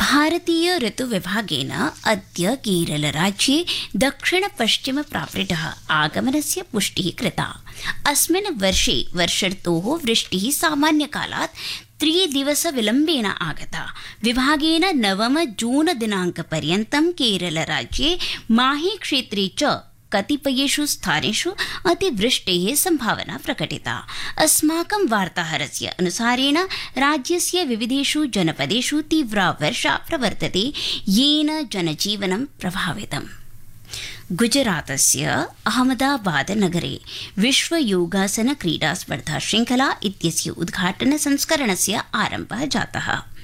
भारतीय ऋतुविभागेन अद्य केरलराज्ये दक्षिणपश्चिमप्रावृतः आगमनस्य पुष्टिः कृता। अस्मिन् वर्षे वर्षर्तोः वृष्टिः सामान्यकालात् 3 दिवसविलम्बेन आगता। विभागेन 9 जून दिनाङ्कपर्यन्तं केरलराज्ये माही क्षेत्रे च कतिपयेषु स्थानेषु अतिवृष्टेः संभावना प्रकटिता। अस्माकं वार्ताहरस्य अनुसारेण राज्यस्य विविधेषु जनपदेषु तीव्रा वर्षा प्रवर्तते, येन जनजीवनं प्रभावितम्। गुजरातस्य अहमदाबाद नगरे विश्वयोगासन क्रीडा स्पर्धा श्रृङ्खला इत्यस्य उद्घाटन संस्करणस्य आरम्भः जातः।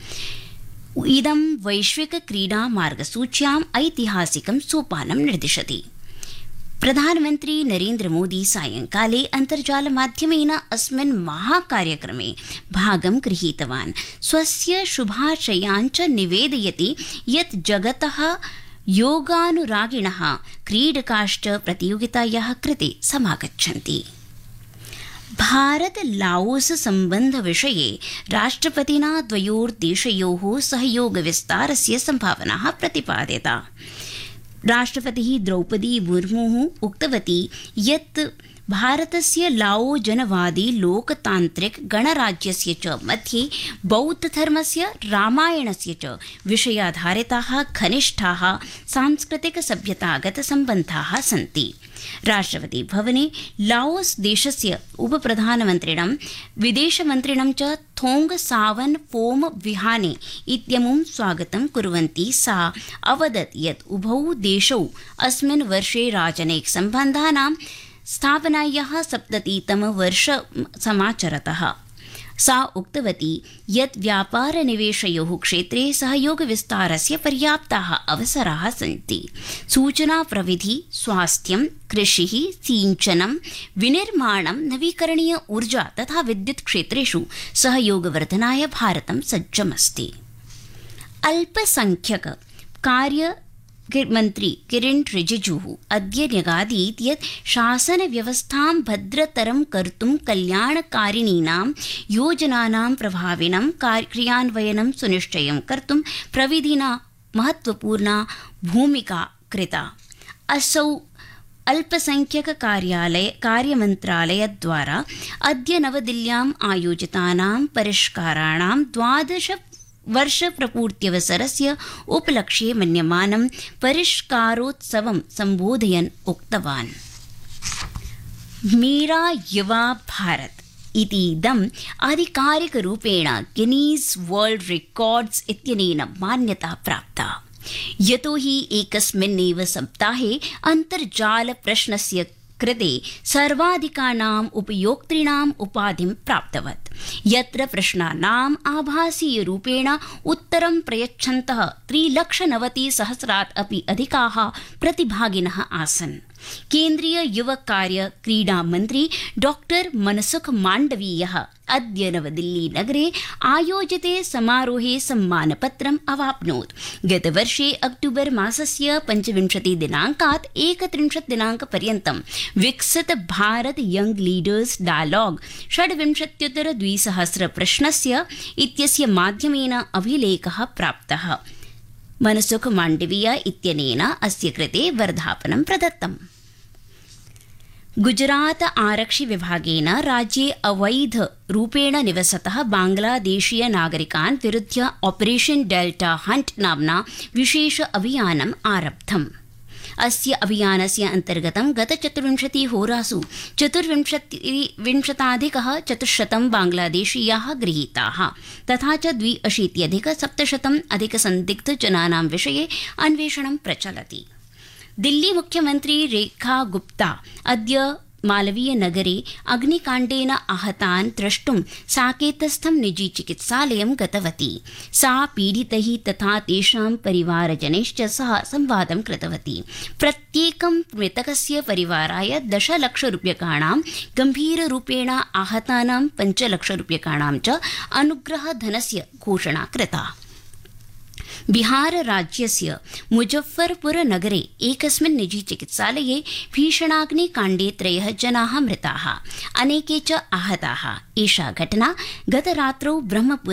इदं वैश्विक क्रीडा मार्गसूच्याम् ऐतिहासिकं सोपानं निर्दिशति। प्रधानमन्त्री नरेन्द्र मोदी सायंकाले अन्तर्जालमाध्यमेन अस्मिन् महाकार्यक्रमे भागं गृहीतवान्। स्वस्य शुभाशयान् च निवेदयति यत् जगतः योगानुरागिणः क्रीडकाश्च प्रतियोगितायाः कृते समागच्छन्ति। भारत लाओस सम्बन्धविषये राष्ट्रपतिना द्वयोर्देशयोः सहयोगविस्तारस्य सम्भावनाः प्रतिपादिता। राष्ट्रपतिः द्रौपदी मुर्मुः उक्तवती यत् भारतस्य लाओ जनवादी लोकतान्त्रिक गणराज्यस्य च मध्ये बौद्धधर्मस्य रामायणस्य च विषयाधारिताः घनिष्ठाः सांस्कृतिक सभ्यतागत सम्बन्धाः सन्ति। राष्ट्रपति भवने लाओस देशस्य उपप्रधानमन्त्रिणं विदेशमन्त्रिणं च थोंग सावन फोम विहाने इत्यमुं स्वागतं कुर्वन्ती सा अवदत् यत् उभौ देशौ अस्मिन् वर्षे राजनैतिक सम्बन्धानां स्थापनायाः 70तमं वर्षं समाचरतः। सा उक्तवती यत् व्यापारनिवेशयोः क्षेत्रे सहयोगविस्तारस्य पर्याप्ताः अवसराः सन्ति। सूचना प्रविधि, स्वास्थ्यं, कृषिः, सिञ्चनं, विनिर्माणं, नवीकरणीय ऊर्जा तथा विद्युत् क्षेत्रेषु सहयोगवर्धनाय भारतं सज्जमस्ति। अल्पसंख्यक कार्य मन्त्री किरेन् रिजिजुः अद्य न्यगादीत् यत् शासनव्यवस्थां भद्रतरं कर्तुं कल्याणकारिणीनां योजनानां प्रभाविनं क्रियान्वयनं सुनिश्चयं कर्तुं प्रविधिना महत्वपूर्णा भूमिका कृता। असौ अल्पसंख्यक कार्यमन्त्रालयद्वारा अद्य नवदिल्ल्याम् आयोजितानां परिष्काराणां 12 वर्षप्रपूर्त्यवसरस्य उपलक्ष्ये मन्यमानं परिष्कारोत्सवं सम्बोधयन् उक्तवान्। मेरा युवा भारत इतीदम् आधिकारिकरूपेण गिनीस् वर्ल्ड रिकॉर्ड्स इत्यनेन मान्यता प्राप्ता, यतोहि एकस्मिन्नेव सप्ताहे अन्तर्जालप्रश्नस्य कृते सर्वाधिकानाम् उपयोक्तॄणाम् उपाधिं प्राप्तवत्, यत्र प्रश्नानाम् आभासीयरूपेण उत्तरं प्रयच्छन्तः 3,90,000 अपि अधिकाः प्रतिभागिनः आसन्। केन्द्रीय युवक कार्य क्रीडा मन्त्री डॉक्टर मनसुख माण्डवीयः अद्य नवदिल्ली नगरे आयोजिते समारोहे सम्मानपत्रम् अवाप्नोत्। गतवर्षे अक्टोबर मासस्य 25 दिनाङ्कात् 31 दिनाङ्कपर्यन्तं विकसित भारत यंग लीडर्स डायलॉग 26,200 प्रश्नस्य इत्यस्य माध्यमेन अभिलेखः प्राप्तः। मनसुख माण्डवीय इत्यनेन अस्य कृते वर्धापनं प्रदत्तम्। गुजरात आरक्षि विभागेन राज्ये अवैध रूपेण निवसतः बांग्लादेशीय नागरिकान् विरुध्य ऑपरेशन डेल्टा हंट नाम्ना विशेष अभियानम् आरब्धम्। अस्य अभियानस्य अन्तर्गतं गत 24 होरासु 24,400 बांग्लादेशीयाः गृहीताः तथा च 82,700 अधिकसन्दिग्धजनानां विषये अन्वेषणं प्रचलति। दिल्ली मुख्यमन्त्री रेखा गुप्ता अद्य मालवीय नगरे अग्निकाण्डेन आहतान् द्रष्टुं साकेतस्थं निजी चिकित्सालयं गतवती। सा पीडितैः तथा तेषां परिवारजनैश्च सह संवादं कृतवती। प्रत्येकं मृतकस्य परिवाराय 10 लक्षरूप्यकाणां, गम्भीररूपेण आहतानां 5 लक्षरूप्यकाणां च अनुग्रहधनस्य घोषणा कृता। बिहार राज्यस्य मुजफ्फरपुर नगरे एकस्मिन् निजी चिकित्सालये भीषणाग्निकाण्डे 3 जनाः मृताः, अनेके च आहताः। एषा घटना गतरात्रौ ब्रह्मपुर